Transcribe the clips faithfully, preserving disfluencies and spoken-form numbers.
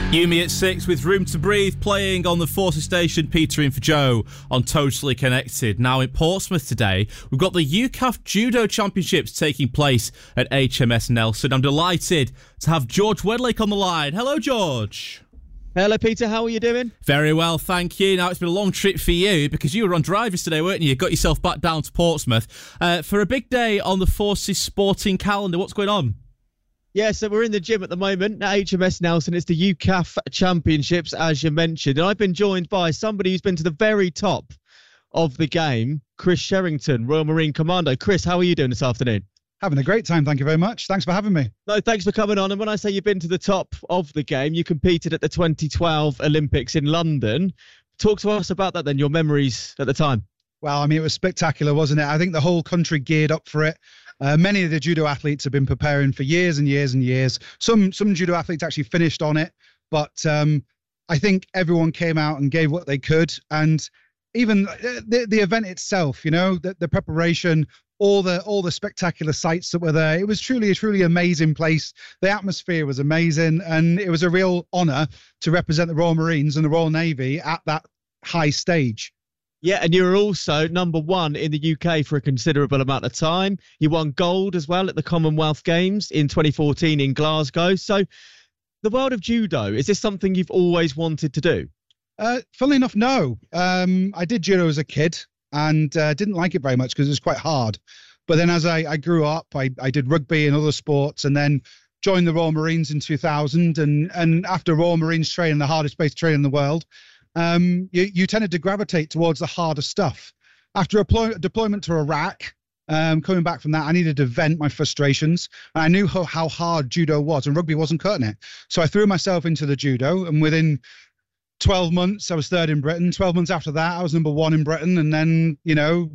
Yumi at six with Room to Breathe playing on the Forces Station. Peter in for Joe on Totally Connected. Now in Portsmouth today, we've got the U C A F Judo Championships taking place at H M S Nelson. I'm delighted to have George Wedlake on the line. Hello, George. Hello, Peter. How are you doing? Very well, thank you. Now, it's been a long trip for you because you were on drivers today, weren't you? You got yourself back down to Portsmouth uh, for a big day on the Forces sporting calendar. What's going on? Yeah, so we're in the gym at the moment at H M S Nelson. It's the U C A F Championships, as you mentioned. And I've been joined by somebody who's been to the very top of the game, Chris Sherrington, Royal Marine Commando. Chris, how are you doing this afternoon? Having a great time, thank you very much. Thanks for having me. No, thanks for coming on. And when I say you've been to the top of the game, you competed at the twenty twelve Olympics in London. Talk to us about that then, your memories at the time. Well, I mean, it was spectacular, wasn't it? I think the whole country geared up for it. Uh, many of the judo athletes have been preparing for years and years and years. Some some judo athletes actually finished on it, but um, I think everyone came out and gave what they could. And even the the event itself, you know, the, the preparation, all the all the spectacular sights that were there. It was truly a truly amazing place. The atmosphere was amazing, and it was a real honour to represent the Royal Marines and the Royal Navy at that high stage. Yeah, and you were also number one in the U K for a considerable amount of time. You won gold as well at the Commonwealth Games in twenty fourteen in Glasgow. So the world of judo, is this something you've always wanted to do? Uh, funnily enough, no. Um, I did judo as a kid and uh, didn't like it very much because it was quite hard. But then as I, I grew up, I, I did rugby and other sports and then joined the Royal Marines in two thousand. And, and after Royal Marines training, the hardest place to train in the world, Um, you, you tended to gravitate towards the harder stuff. After a deploy, deployment to Iraq, um, coming back from that, I needed to vent my frustrations. And I knew how, how hard judo was, and rugby wasn't cutting it. So I threw myself into the judo, and within twelve months, I was third in Britain. twelve months after that, I was number one in Britain. And then, you know,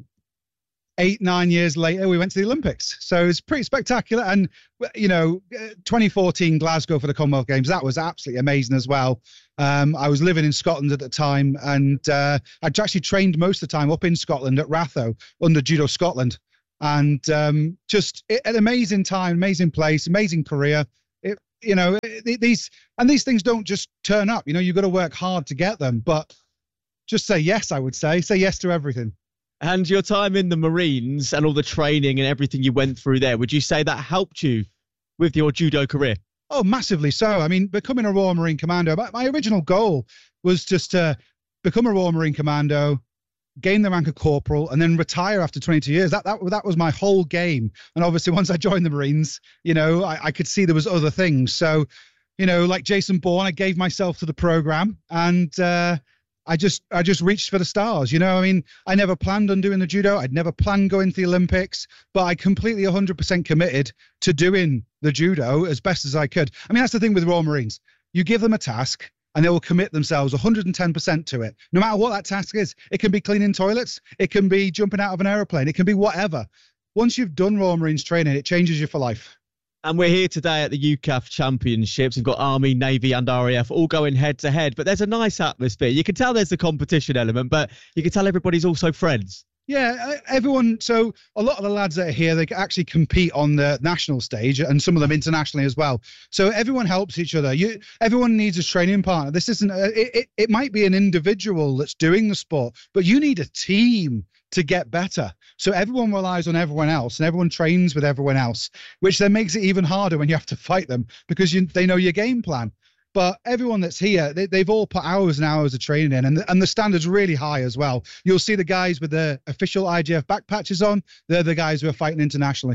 eight, nine years later, we went to the Olympics. So it's pretty spectacular. And, you know, twenty fourteen Glasgow for the Commonwealth Games, that was absolutely amazing as well. Um, I was living in Scotland at the time, and uh, I'd actually trained most of the time up in Scotland at Ratho under Judo Scotland. And um, just it, an amazing time, amazing place, amazing career. It, you know, it, these and these things don't just turn up. You know, you've got to work hard to get them. But just say yes, I would say. Say yes to everything. And your time in the Marines and all the training and everything you went through there, would you say that helped you with your judo career? Oh, massively so. I mean, becoming a Royal Marine Commando, my, my original goal was just to become a Royal Marine Commando, gain the rank of corporal, and then retire after twenty-two years. That that that was my whole game. And obviously, once I joined the Marines, you know, I, I could see there was other things. So, you know, like Jason Bourne, I gave myself to the program, and uh, I just I just reached for the stars. You know, I mean, I never planned on doing the judo. I'd never planned going to the Olympics, but I completely one hundred percent committed to doing the judo as best as I could. I mean, that's the thing with Royal Marines. You give them a task and they will commit themselves one hundred ten percent to it. No matter what that task is. It can be cleaning toilets. It can be jumping out of an aeroplane. It can be whatever. Once you've done Royal Marines training, it changes you for life. And we're here today at the U C A F Championships. We've got Army, Navy and R A F all going head to head. But there's a nice atmosphere. You can tell there's a competition element, but you can tell everybody's also friends. Yeah, everyone. So a lot of the lads that are here, they actually compete on the national stage and some of them internationally as well. So everyone helps each other. You, everyone needs a training partner. This isn't, a, it, it, it might be an individual that's doing the sport, but you need a team to get better. So everyone relies on everyone else and everyone trains with everyone else, which then makes it even harder when you have to fight them because you, they know your game plan. But everyone that's here, they, they've all put hours and hours of training in, and the, and the standard's really high as well. You'll see the guys with the official I J F back patches on. They're the guys who are fighting internationally.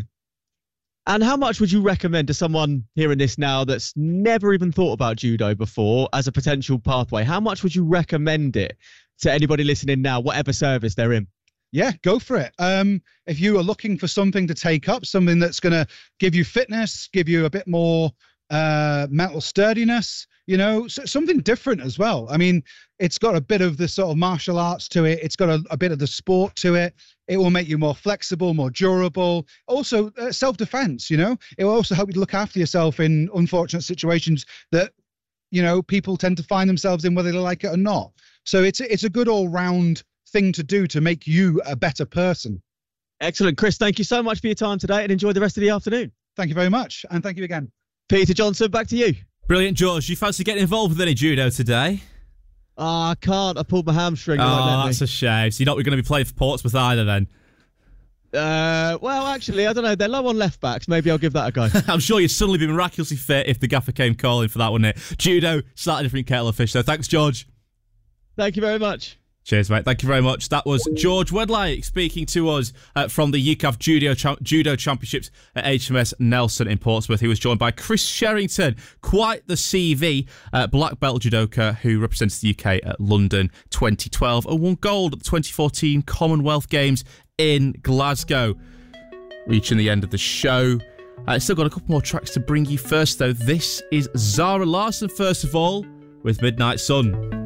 And how much would you recommend to someone hearing this now that's never even thought about judo before as a potential pathway? How much would you recommend it to anybody listening now, whatever service they're in? Yeah, go for it. Um, if you are looking for something to take up, something that's going to give you fitness, give you a bit more uh mental sturdiness, you know, so, something different as well. I mean, it's got a bit of the sort of martial arts to it. It's got a, a bit of the sport to it. It will make you more flexible, more durable. Also, uh, self-defense, you know, it will also help you to look after yourself in unfortunate situations that, you know, people tend to find themselves in whether they like it or not. So it's it's a good all-round thing to do to make you a better person. Excellent. Chris, thank you so much for your time today and enjoy the rest of the afternoon. Thank you very much. And thank you again. Peter Johnson, back to you. Brilliant, George. Do you fancy getting involved with any judo today? Ah, I can't. I pulled my hamstring. Oh, that's a shame. So you're not going to be playing for Portsmouth either then? Uh, well, actually, I don't know. They're low on left backs. Maybe I'll give that a go. I'm sure you'd suddenly be miraculously fit if the gaffer came calling for that, wouldn't it? Judo, slightly different kettle of fish, though. Thanks, George. Thank you very much. Cheers, mate. Thank you very much. That was George Wedlake speaking to us uh, from the U C A F Judo, Cha- Judo Championships at H M S Nelson in Portsmouth. He was joined by Chris Sherrington, quite the C V, uh, black belt judoka who represents the U K at London twenty twelve and won gold at the twenty fourteen Commonwealth Games in Glasgow. Reaching the end of the show. Uh, still got a couple more tracks to bring you first, though. This is Zara Larsson, first of all, with Midnight Sun.